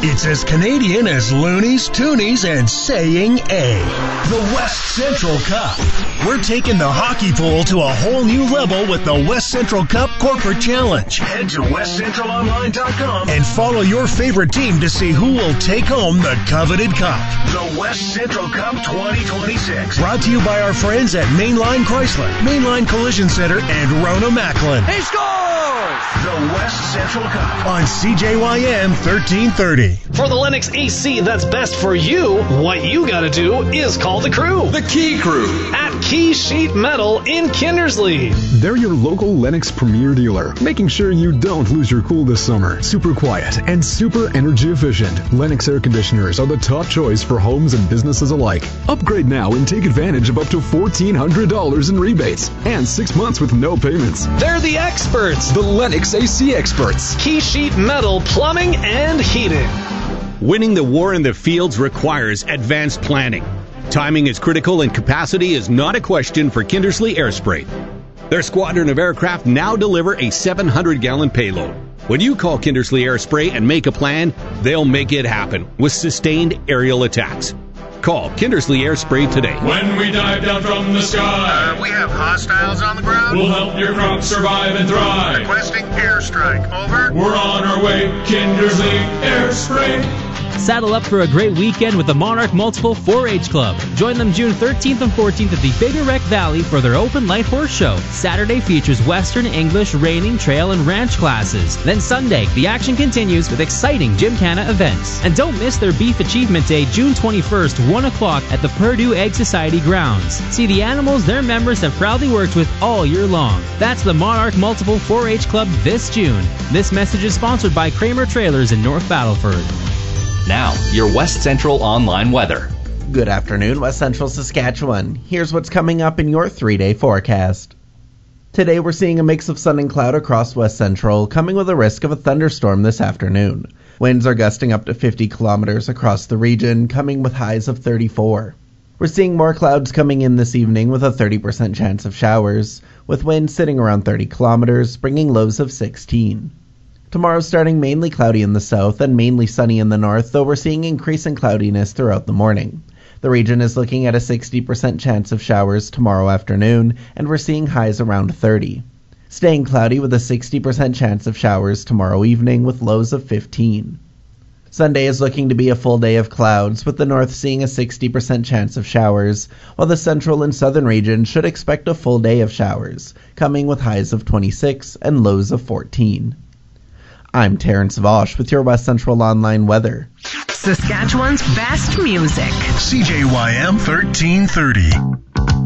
It's as Canadian as loonies, toonies, and saying A. The West Central Cup. We're taking the hockey pool to a whole new level with the West Central Cup Corporate Challenge. Head to westcentralonline.com and follow your favorite team to see who will take home the coveted cup. The West Central Cup 2026. Brought to you by our friends at Mainline Chrysler, Mainline Collision Center, and Rona Macklin. He scores! The West Central Cup on CJYM 1330. For the Lennox AC that's best for you, what you gotta do is call the crew. The Key Crew. At Key Sheet Metal in Kindersley. They're your local Lennox Premier dealer, making sure you don't lose your cool this summer. Super quiet and super energy efficient. Lennox air conditioners are the top choice for homes and businesses alike. Upgrade now and take advantage of up to $1,400 in rebates and 6 months with no payments. They're the experts. The Lennox AC experts. Key Sheet Metal Plumbing and Heating. Winning the war in the fields requires advanced planning. Timing is critical and capacity is not a question for Kindersley Air Spray. Their squadron of aircraft now deliver a 700-gallon payload. When you call Kindersley Air Spray and make a plan, they'll make it happen with sustained aerial attacks. Call Kindersley Air Spray today. When we dive down from the sky, we have hostiles on the ground. We'll help your crops survive and thrive. Requesting airstrike. Over. We're on our way. Kindersley Air Spray. Saddle up for a great weekend with the Monarch Multiple 4-H Club. Join them June 13th and 14th at the Big Wreck Valley for their open light horse show. Saturday features Western, English, reining, trail, and ranch classes. Then Sunday, the action continues with exciting Gymkhana events. And don't miss their Beef Achievement Day, June 21st, 1 o'clock at the Purdue Egg Society grounds. See the animals their members have proudly worked with all year long. That's the Monarch Multiple 4-H Club this June. This message is sponsored by Kramer Trailers in North Battleford. Now, your West Central online weather. Good afternoon, West Central Saskatchewan. Here's what's coming up in your 3-day forecast. Today we're seeing a mix of sun and cloud across West Central, coming with a risk of a thunderstorm this afternoon. Winds are gusting up to 50 kilometers across the region, coming with highs of 34. We're seeing more clouds coming in this evening with a 30% chance of showers, with winds sitting around 30 kilometers, bringing lows of 16. Tomorrow starting mainly cloudy in the south and mainly sunny in the north, though we're seeing increasing cloudiness throughout the morning. The region is looking at a 60% chance of showers tomorrow afternoon, and we're seeing highs around 30. Staying cloudy with a 60% chance of showers tomorrow evening with lows of 15. Sunday is looking to be a full day of clouds, with the north seeing a 60% chance of showers, while the central and southern region should expect a full day of showers, coming with highs of 26 and lows of 14. I'm Terrence Vosch with your West Central Online weather. Saskatchewan's best music. CJYM 1330.